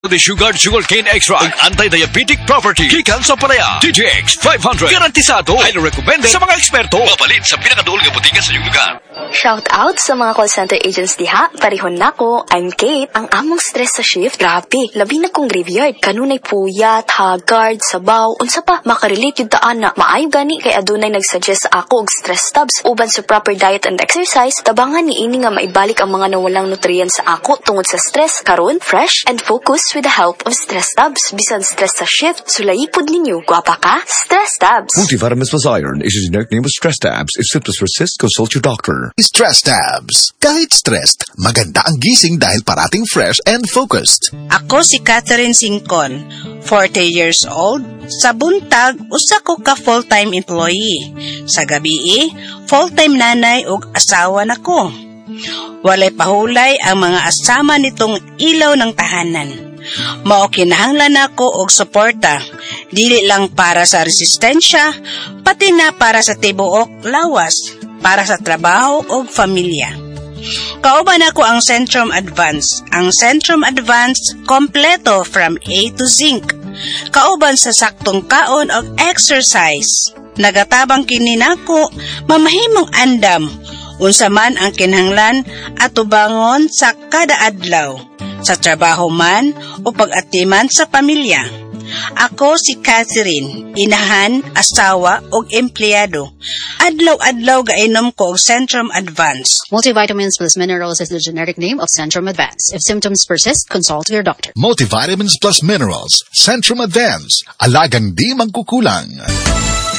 The Sugarcane Extra ang anti-diabetic property gikan sa palaya. DGX 500 garantisado ay recommended sa mga eksperto. Mapalit sa pinakaduol nga butika sa iyong lugar. Shout out sa mga call center agents diha. Parihon nako. I'm Kate. Ang among stress sa shift, grabe. Labi na kong graveyard. Kanunay puyat, haggard, sabaw, unsa pa makarelate yung taan na maayo gani kay adunay nagsuggest sa ako og stress tabs uban sa proper diet and exercise. Tabangan ni ini nga maibalik ang mga nawalang nutrients sa ako tungod sa stress. Karon fresh and focused with the help of stress tabs. Bisan stress sa shift, sulaipod ninyo. Gwapa ka? Stress tabs. Multivitamins plus iron is a generic name of stress tabs. If symptoms persist, consult your doctor. Stress tabs. Kahit stressed, maganda ang gising dahil parating fresh and focused. Ako si Catherine Singcon, 40 years old. Sa buntag, usa ko ka full-time employee. Sa gabi, full-time nanay ug asawa nako. Walay pahulay ang mga asama nitong ilaw ng tahanan. Mao kinahanglan nako og suporta, dili lang para sa resistensya, pati na para sa tibuok lawas, para sa trabaho o pamilya. Kauban ako ang Centrum Advance. Ang Centrum Advance, kompleto from A to Zinc. Kauban sa saktong kaon o exercise. Nagatabang kini nako, mamahimong andam. Unsa man ang kinahanglan at tubangon sa kada adlaw. Sa trabaho man o pag-atiman sa pamilya. Ako si Catherine, inahan, asawa o empleyado. Adlaw-adlaw gainom ko og Centrum Advance. Multivitamins plus minerals is the generic name of Centrum Advance. If symptoms persist, consult your doctor. Multivitamins plus minerals. Centrum Advance. Alagang di magkukulang.